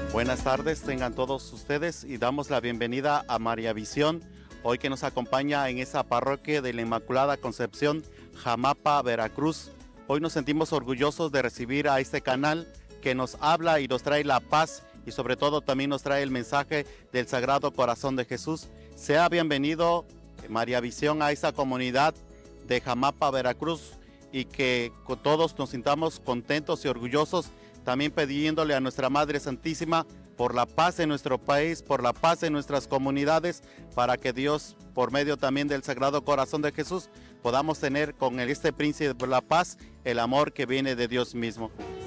Buenas tardes, tengan todos ustedes y damos la bienvenida a María Visión, hoy que nos acompaña en esa parroquia de la Inmaculada Concepción, Jamapa, Veracruz. Hoy nos sentimos orgullosos de recibir a este canal que nos habla y nos trae la paz y sobre todo también nos trae el mensaje del Sagrado Corazón de Jesús. Sea bienvenido María Visión a esa comunidad de Jamapa, Veracruz, y que todos nos sintamos contentos y orgullosos, también pidiéndole a nuestra Madre Santísima por la paz en nuestro país, por la paz en nuestras comunidades, para que Dios, por medio también del Sagrado Corazón de Jesús, podamos tener con este príncipe de la paz el amor que viene de Dios mismo.